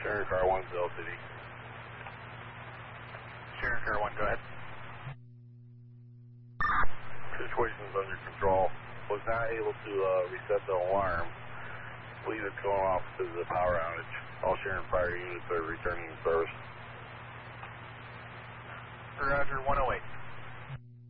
Sharon Car 1 to LCD. Sharon Car 1, go ahead. Situation's under control. Was not able to reset the alarm. Believe it's going off because of the power outage. All Sharon Fire units are returning to service. Roger, 108.